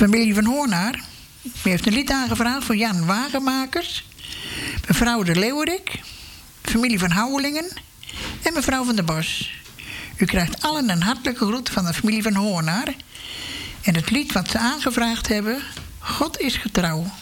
Familie van Hoornaar. U heeft een lied aangevraagd voor Jan Wagenmakers. Mevrouw de Leeuwerik. Familie van Houwelingen. En mevrouw van der Bos. U krijgt allen een hartelijke groet van de familie van Hoornaar. En het lied wat ze aangevraagd hebben, God is getrouw.